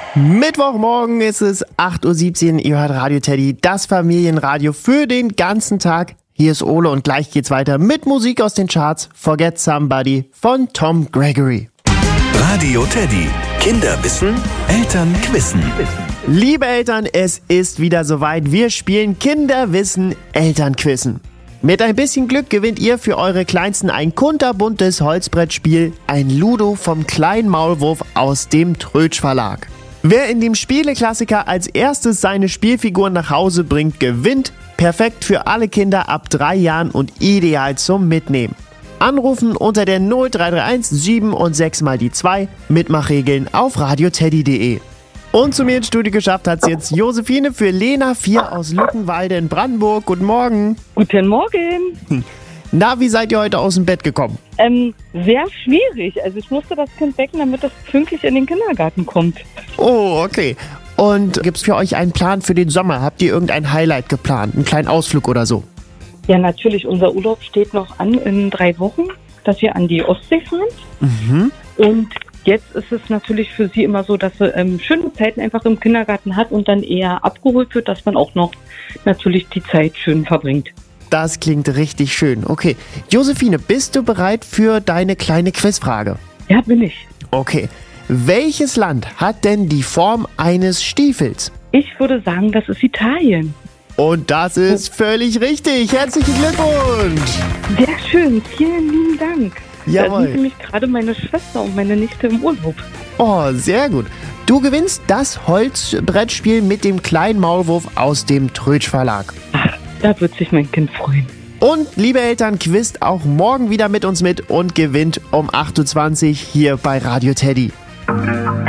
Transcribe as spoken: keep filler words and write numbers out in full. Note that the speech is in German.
Mittwochmorgen ist es acht Uhr siebzehn, ihr hört Radio Teddy, das Familienradio für den ganzen Tag. Hier ist Ole und gleich geht's weiter mit Musik aus den Charts. Forget Somebody von Tom Gregory. Radio Teddy. Kinderwissen, Eltern quissen. Liebe Eltern, es ist wieder soweit. Wir spielen Kinderwissen, Elternquissen. Mit ein bisschen Glück gewinnt ihr für eure Kleinsten ein kunterbuntes Holzbrettspiel, ein Ludo vom kleinen Maulwurf aus dem Trötsch Verlag. Wer in dem Spieleklassiker als erstes seine Spielfiguren nach Hause bringt, gewinnt. Perfekt für alle Kinder ab drei Jahren und ideal zum Mitnehmen. Anrufen unter der null drei drei eins sieben und sechs mal die zwei. Mitmachregeln auf radioteddy punkt de. Und zu mir ins Studio geschafft hat es jetzt Josephine für Lena vier aus Luckenwalde in Brandenburg. Guten Morgen. Guten Morgen. Na, wie seid ihr heute aus dem Bett gekommen? Ähm, sehr schwierig. Also ich musste das Kind wecken, damit es pünktlich in den Kindergarten kommt. Oh, okay. Und gibt's für euch einen Plan für den Sommer? Habt ihr irgendein Highlight geplant? Einen kleinen Ausflug oder so? Ja, natürlich. Unser Urlaub steht noch an in drei Wochen, dass wir an die Ostsee fahren. Mhm. Und jetzt ist es natürlich für sie immer so, dass sie ähm, schöne Zeiten einfach im Kindergarten hat und dann eher abgeholt wird, dass man auch noch natürlich die Zeit schön verbringt. Das klingt richtig schön. Okay. Josephine, bist du bereit für deine kleine Quizfrage? Ja, bin ich. Okay. Welches Land hat denn die Form eines Stiefels? Ich würde sagen, das ist Italien. Und das ist völlig richtig. Herzlichen Glückwunsch. Sehr schön. Vielen lieben Dank. Jawohl. Da sind nämlich gerade meine Schwester und meine Nichte im Urlaub. Oh, sehr gut. Du gewinnst das Holzbrettspiel mit dem kleinen Maulwurf aus dem Trötsch Verlag. Ach, da wird sich mein Kind freuen. Und liebe Eltern, quizt auch morgen wieder mit uns mit und gewinnt um acht Uhr zwanzig hier bei Radio Teddy.